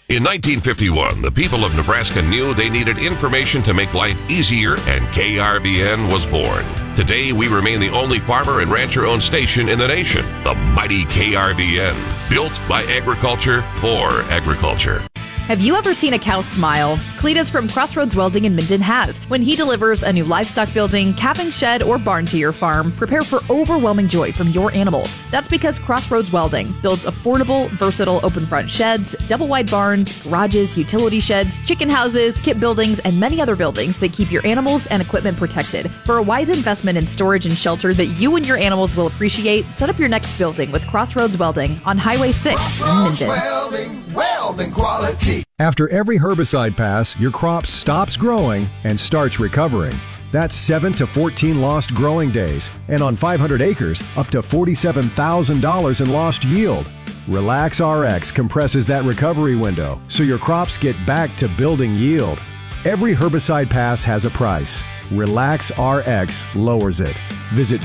In 1951, the people of Nebraska knew they needed information to make life easier, and KRVN was born. Today, we remain the only farmer and rancher-owned station in the nation, the mighty KRVN, built by agriculture for agriculture. Have you ever seen a cow smile? Cletus from Crossroads Welding in Minden has. When he delivers a new livestock building, calving shed, or barn to your farm, prepare for overwhelming joy from your animals. That's because Crossroads Welding builds affordable, versatile open front sheds, double-wide barns, garages, utility sheds, chicken houses, kit buildings, and many other buildings that keep your animals and equipment protected. For a wise investment in storage and shelter that you and your animals will appreciate, set up your next building with Crossroads Welding on Highway 6 in Minden. Welding quality. After every herbicide pass, your crop stops growing and starts recovering. That's 7 to 14 lost growing days, and on 500 acres, up to $47,000 in lost yield. Relax RX compresses that recovery window so your crops get back to building yield. Every herbicide pass has a price. Relax RX lowers it. Visit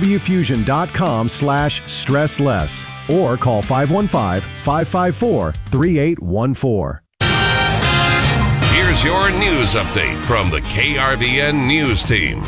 bwfusion.com/stressless or call 515-554-3814. Here's your news update from the KRVN News Team.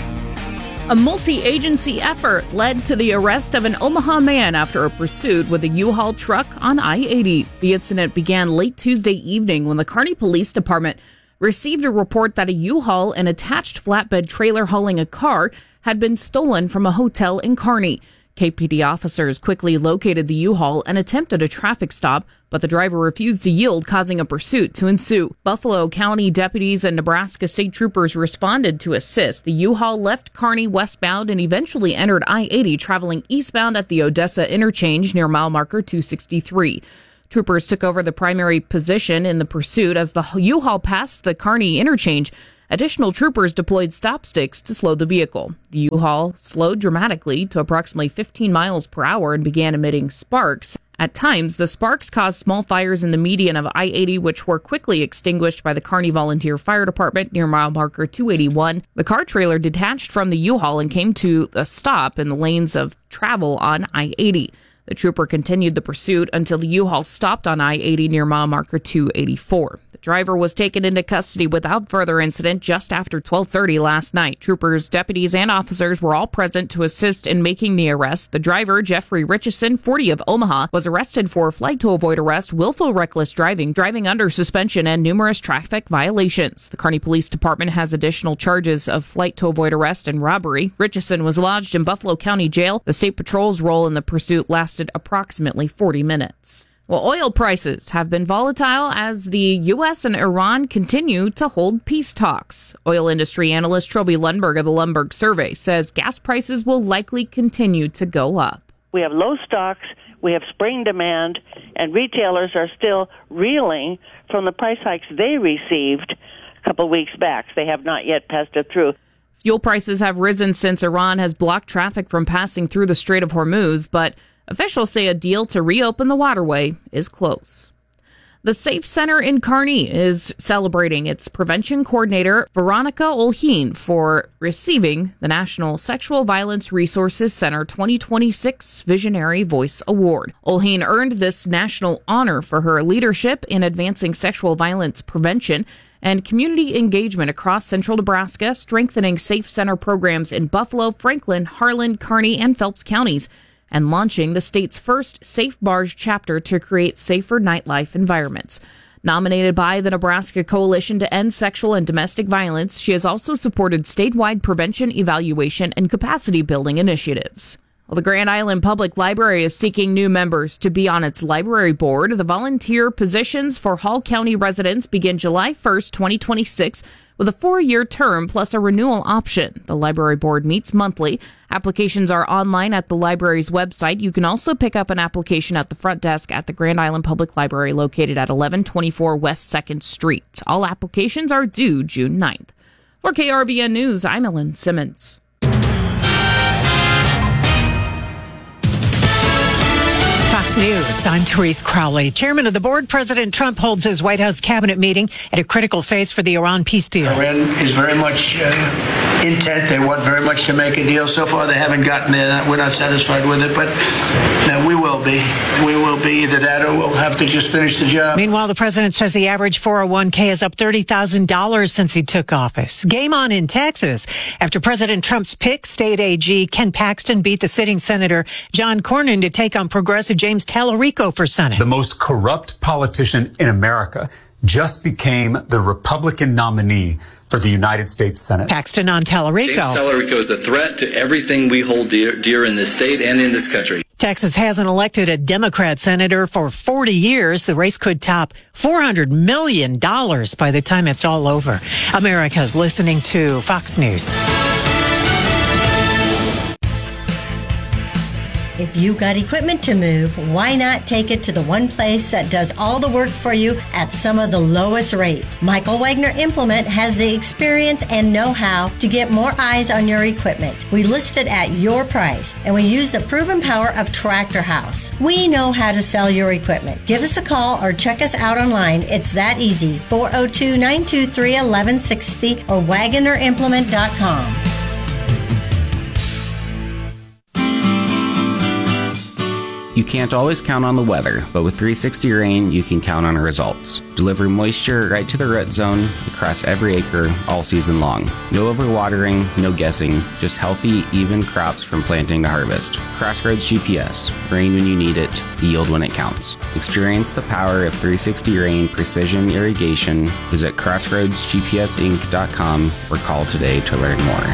A multi-agency effort led to the arrest of an Omaha man after a pursuit with a U-Haul truck on I-80. The incident began late Tuesday evening when the Kearney Police Department received a report that a U-Haul, an attached flatbed trailer hauling a car, had been stolen from a hotel in Kearney. KPD officers quickly located the U-Haul and attempted a traffic stop, but the driver refused to yield, causing a pursuit to ensue. Buffalo County deputies and Nebraska state troopers responded to assist. The U-Haul left Kearney westbound and eventually entered I-80, traveling eastbound at the Odessa interchange near mile marker 263. Troopers took over the primary position in the pursuit as the U-Haul passed the Kearney interchange. Additional troopers deployed stop sticks to slow the vehicle. The U-Haul slowed dramatically to approximately 15 miles per hour and began emitting sparks. At times, the sparks caused small fires in the median of I-80, which were quickly extinguished by the Kearney Volunteer Fire Department near mile marker 281. The car trailer detached from the U-Haul and came to a stop in the lanes of travel on I-80. The trooper continued the pursuit until the U-Haul stopped on I-80 near mile marker 284. The driver was taken into custody without further incident just after 12:30 last night. Troopers, deputies, and officers were all present to assist in making the arrest. The driver, Jeffrey Richardson, 40 of Omaha, was arrested for flight to avoid arrest, willful reckless driving, driving under suspension, and numerous traffic violations. The Kearney Police Department has additional charges of flight to avoid arrest and robbery. Richardson was lodged in Buffalo County Jail. The State Patrol's role in the pursuit lasted approximately 40 minutes. Well, oil prices have been volatile as the U.S. and Iran continue to hold peace talks. Oil industry analyst Troby Lundberg of the Lundberg Survey says gas prices will likely continue to go up. We have low stocks, we have spring demand, and retailers are still reeling from the price hikes they received a couple of weeks back. They have not yet passed it through. Fuel prices have risen since Iran has blocked traffic from passing through the Strait of Hormuz, but officials say a deal to reopen the waterway is close. The Safe Center in Kearney is celebrating its prevention coordinator, Veronica Olheen, for receiving the National Sexual Violence Resources Center 2026 Visionary Voice Award. Olheen earned this national honor for her leadership in advancing sexual violence prevention and community engagement across central Nebraska, strengthening Safe Center programs in Buffalo, Franklin, Harlan, Kearney, and Phelps counties, and launching the state's first Safe Bars chapter to create safer nightlife environments. Nominated by the Nebraska Coalition to End Sexual and Domestic Violence, she has also supported statewide prevention, evaluation, and capacity building initiatives. Well, the Grand Island Public Library is seeking new members to be on its library board. The volunteer positions for Hall County residents begin July 1st, 2026, with a 4-year term plus a renewal option. The library board meets monthly. Applications are online at the library's website. You can also pick up an application at the front desk at the Grand Island Public Library located at 1124 West 2nd Street. All applications are due June 9th. For KRVN News, I'm Ellen Simmons. Fox News, I'm Therese Crowley. Chairman of the board, President Trump holds his White House cabinet meeting at a critical phase for the Iran peace deal. Iran is very much intent. They want very much to make a deal. So far, they haven't gotten there. We're not satisfied with it, but we will be. We will be either that or we'll have to just finish the job. Meanwhile, the president says the average 401k is up $30,000 since he took office. Game on in Texas. After President Trump's pick, state AG Ken Paxton beat the sitting Senator John Cornyn to take on progressive James Tallarico for Senate. The most corrupt politician in America just became the Republican nominee for the United States Senate. Paxton on Tallarico. James Tallarico is a threat to everything we hold dear in this state and in this country. Texas hasn't elected a Democrat senator for 40 years. The race could top $400 million by the time it's all over. America's listening to Fox News. If you got equipment to move, why not take it to the one place that does all the work for you at some of the lowest rates? Michael Wagner Implement has the experience and know-how to get more eyes on your equipment. We list it at your price, and we use the proven power of Tractor House. We know how to sell your equipment. Give us a call or check us out online. It's that easy. 402-923-1160 or WagnerImplement.com. You can't always count on the weather, but with 360 Rain, you can count on results. Deliver moisture right to the root zone across every acre all season long. No overwatering, no guessing, just healthy, even crops from planting to harvest. Crossroads GPS. Rain when you need it, yield when it counts. Experience the power of 360 Rain Precision Irrigation. Visit crossroadsgpsinc.com or call today to learn more.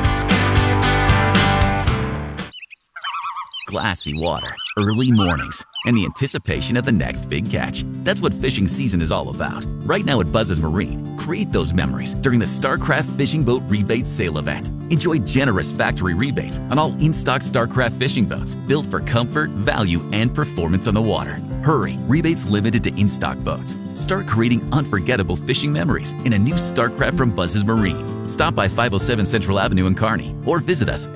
Glassy water, early mornings, and the anticipation of the next big catch. That's what fishing season is all about. Right now at Buzz's Marine, create those memories during the StarCraft Fishing Boat Rebate Sale Event. Enjoy generous factory rebates on all in-stock StarCraft fishing boats built for comfort, value, and performance on the water. Hurry, rebates limited to in-stock boats. Start creating unforgettable fishing memories in a new StarCraft from Buzz's Marine. Stop by 507 Central Avenue in Kearney or visit us